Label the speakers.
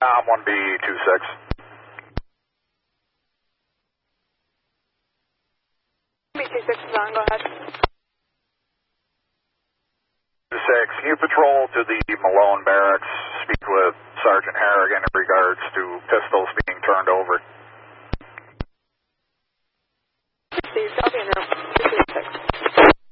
Speaker 1: 1B26.
Speaker 2: B26 is on, go ahead.
Speaker 1: 26, can you patrol to the Malone Barracks, speak with Sergeant Harrigan in regards to pistols being turned over?